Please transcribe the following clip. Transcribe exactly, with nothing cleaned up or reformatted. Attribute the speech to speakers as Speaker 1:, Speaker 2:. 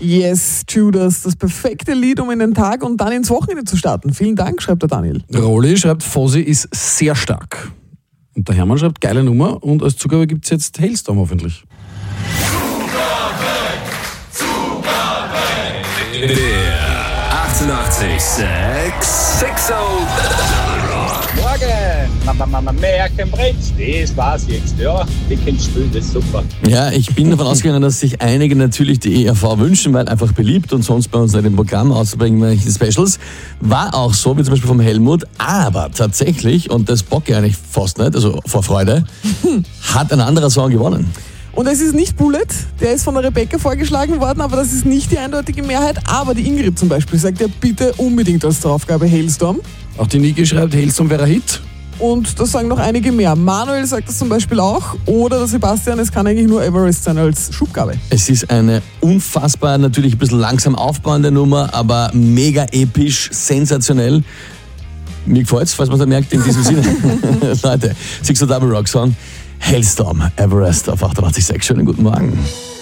Speaker 1: Yes, Judas, das perfekte Lied, um in den Tag und dann ins Wochenende zu starten. Vielen Dank, schreibt der Daniel.
Speaker 2: Roli schreibt, Fossi ist sehr stark. Und der Hermann schreibt, geile Nummer und als Zugabe gibt es jetzt Hailstorm hoffentlich.
Speaker 3: Der achtundachtzig sechs sechs
Speaker 4: Morgen! Mama, Mama, Märchenprinz, das war's jetzt, ja. Die kennst du, das ist super.
Speaker 5: Ja, ich bin davon ausgegangen, dass sich einige natürlich die E R V wünschen, weil einfach beliebt und sonst bei uns nicht im Programm auszubringen, welche Specials. War auch so, wie zum Beispiel vom Helmut, aber tatsächlich, und das bock ich eigentlich fast nicht, also vor Freude, hat ein anderer Song gewonnen.
Speaker 1: Und es ist nicht Bullet, der ist von der Rebecca vorgeschlagen worden, aber das ist nicht die eindeutige Mehrheit. Aber die Ingrid zum Beispiel sagt ja bitte unbedingt als Draufgabe Hailstorm.
Speaker 2: Auch die Niki schreibt, Hailstorm wäre ein Hit.
Speaker 1: Und das sagen noch einige mehr. Manuel sagt das zum Beispiel auch. Oder der Sebastian, es kann eigentlich nur Everest sein als Schubgabe.
Speaker 5: Es ist eine unfassbar, natürlich ein bisschen langsam aufbauende Nummer, aber mega episch, sensationell. Mir gefällt's, falls man es merkt, in diesem Sinne. Leute, Six Double Rock Song. Hailstorm, Everest auf achtundachtzig Komma sechs. Schönen guten Morgen.